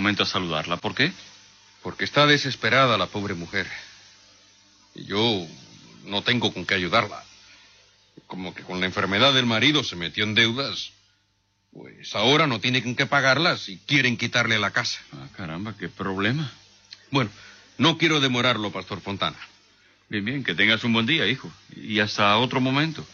momento a saludarla. ¿Por qué? Porque está desesperada la pobre mujer. Y yo no tengo con qué ayudarla. Como que con la enfermedad del marido se metió en deudas. Pues ahora no tiene con qué pagarlas y quieren quitarle la casa. Ah, caramba, qué problema. Bueno, no quiero demorarlo, Pastor Fontana. Bien, bien, que tengas un buen día, hijo. Y hasta otro momento.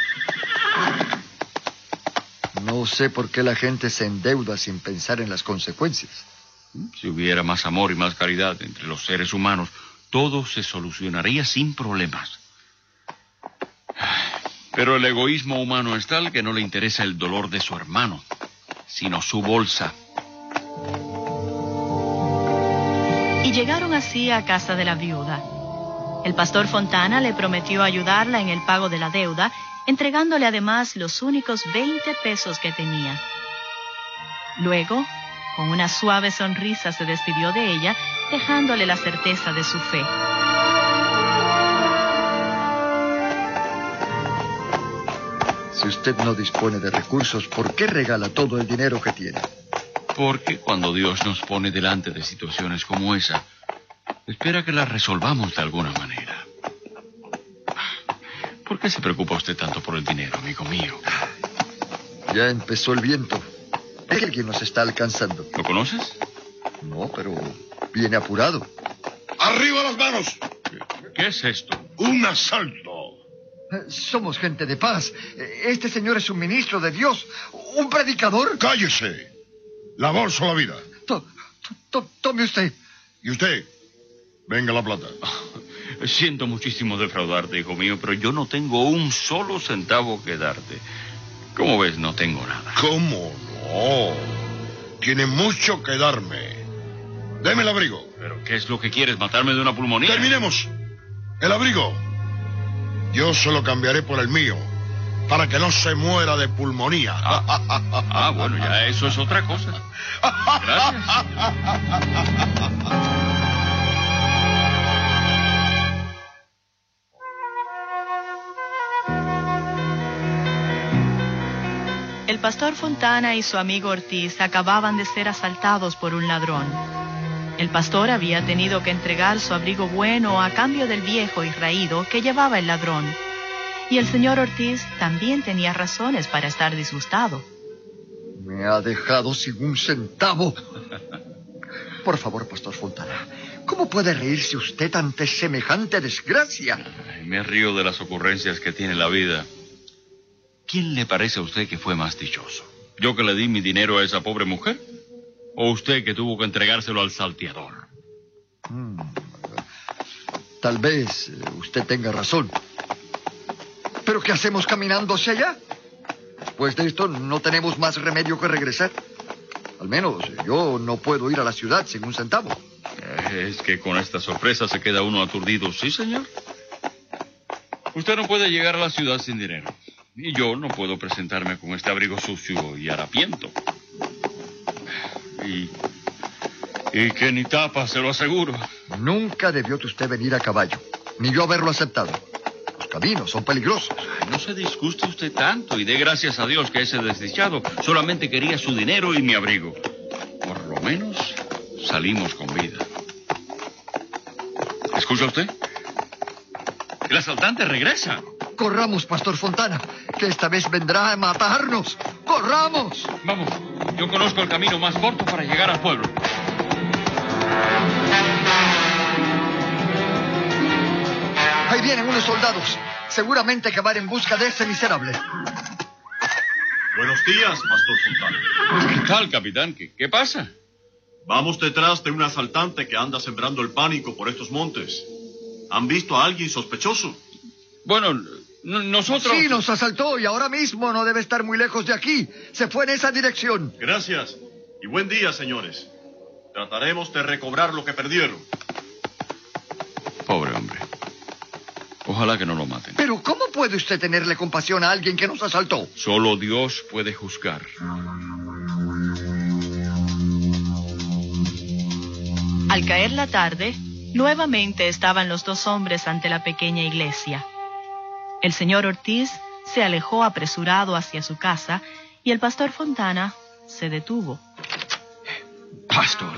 No sé por qué la gente se endeuda sin pensar en las consecuencias. Si hubiera más amor y más caridad entre los seres humanos, todo se solucionaría sin problemas. Pero el egoísmo humano es tal que no le interesa el dolor de su hermano, sino su bolsa. Y llegaron así a casa de la viuda. El pastor Fontana le prometió ayudarla en el pago de la deuda, entregándole además los únicos 20 pesos que tenía. Luego, con una suave sonrisa se despidió de ella, dejándole la certeza de su fe. Si usted no dispone de recursos, ¿por qué regala todo el dinero que tiene? Porque cuando Dios nos pone delante de situaciones como esa, espera que las resolvamos de alguna manera. ¿Por qué se preocupa usted tanto por el dinero, amigo mío? Ya empezó el viento. Alguien nos está alcanzando. ¿Lo conoces? No, pero viene apurado. ¡Arriba las manos! ¿Qué es esto? ¡Un asalto! Somos gente de paz. Este señor es un ministro de Dios, un predicador. ¡Cállese! La bolsa o la vida. Tome usted. ¿Y usted? Venga la plata. Siento muchísimo defraudarte, hijo mío, pero yo no tengo un solo centavo que darte. Como ves, no tengo nada. ¿Cómo no? Tiene mucho que darme. Deme el abrigo. ¿Pero qué es lo que quieres? ¿Matarme de una pulmonía? Terminemos. El abrigo. Yo se lo cambiaré por el mío, para que no se muera de pulmonía. Bueno, ya eso es otra cosa. Gracias. El pastor Fontana y su amigo Ortiz acababan de ser asaltados por un ladrón. El pastor había tenido que entregar su abrigo bueno a cambio del viejo y raído que llevaba el ladrón. Y el señor Ortiz también tenía razones para estar disgustado. Me ha dejado sin un centavo. Por favor, pastor Fontana, ¿cómo puede reírse usted ante semejante desgracia? Me río de las ocurrencias que tiene la vida. ¿Quién le parece a usted que fue más dichoso? ¿Yo que le di mi dinero a esa pobre mujer? ¿O usted que tuvo que entregárselo al salteador? Tal vez usted tenga razón. ¿Pero qué hacemos caminando hacia allá? Después de esto no tenemos más remedio que regresar. Al menos yo no puedo ir a la ciudad sin un centavo. Es que con esta sorpresa se queda uno aturdido, ¿sí, señor? Usted no puede llegar a la ciudad sin dinero. Y yo no puedo presentarme con este abrigo sucio y harapiento. Y que ni tapa, se lo aseguro. Nunca debió usted venir a caballo, ni yo haberlo aceptado. Los caminos son peligrosos. No se disguste usted tanto y dé gracias a Dios que ese desdichado solamente quería su dinero y mi abrigo. Por lo menos salimos con vida. ¿Escucha usted? El asaltante regresa. Corramos, pastor Fontana, que esta vez vendrá a matarnos. ¡Corramos! Vamos, yo conozco el camino más corto para llegar al pueblo. Ahí vienen unos soldados. Seguramente que van en busca de ese miserable. Buenos días, pastor Fontana. ¿Qué tal, capitán? ¿Qué pasa? Vamos detrás de un asaltante que anda sembrando el pánico por estos montes. ¿Han visto a alguien sospechoso? Bueno, nosotros... Sí, nos asaltó y ahora mismo no debe estar muy lejos de aquí. Se fue en esa dirección. Gracias. Y buen día, señores. Trataremos de recobrar lo que perdieron. Pobre hombre. Ojalá que no lo maten. Pero ¿cómo puede usted tenerle compasión a alguien que nos asaltó? Solo Dios puede juzgar. Al caer la tarde, nuevamente estaban los dos hombres ante la pequeña iglesia. El señor Ortiz se alejó apresurado hacia su casa y el pastor Fontana se detuvo. Pastor,